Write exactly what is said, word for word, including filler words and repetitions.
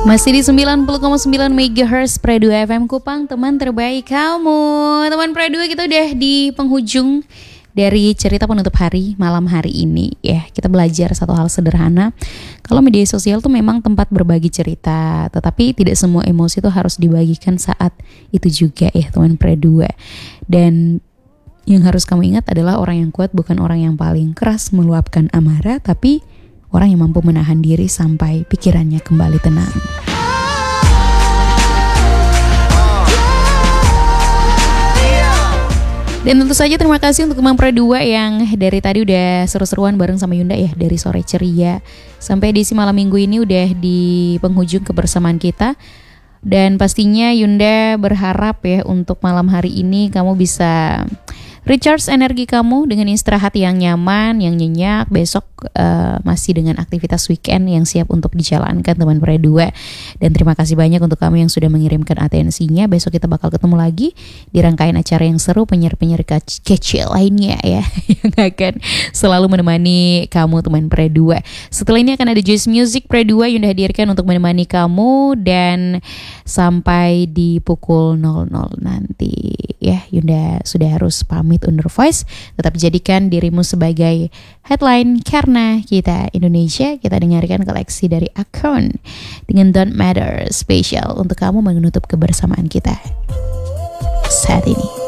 Masih di sembilan puluh koma sembilan megahertz Pre dua F M Kupang, teman terbaik kamu. Teman Pre dua, kita udah di penghujung dari cerita penutup hari malam hari ini ya. Kita belajar satu hal sederhana. Kalau media sosial tuh memang tempat berbagi cerita, tetapi tidak semua emosi tuh harus dibagikan saat itu juga ya teman Pre dua. Dan yang harus kamu ingat adalah orang yang kuat bukan orang yang paling keras meluapkan amarah, tapi orang yang mampu menahan diri sampai pikirannya kembali tenang. Dan tentu saja terima kasih untuk teman Pre dua yang dari tadi udah seru-seruan bareng sama Yunda ya, dari sore ceria sampai edisi malam minggu ini udah di penghujung kebersamaan kita. Dan pastinya Yunda berharap ya untuk malam hari ini kamu bisa recharge energi kamu dengan istirahat yang nyaman, yang nyenyak. Besok uh, masih dengan aktivitas weekend yang siap untuk dijalankan teman Pre dua. Dan terima kasih banyak untuk kamu yang sudah mengirimkan atensinya. Besok kita bakal ketemu lagi di rangkaian acara yang seru, penyiar-penyiar kecil lainnya ya yang akan selalu menemani kamu teman Pre dua. Setelah ini akan ada Joyce Music Pre dua Yunda hadirkan untuk menemani kamu dan sampai di pukul nol nol nanti ya. Yunda sudah harus pamit undur voice. Tetap jadikan dirimu sebagai headline karena kita Indonesia. Kita dengarkan koleksi dari Akon dengan Don't Matter, spesial untuk kamu menutup kebersamaan kita saat ini.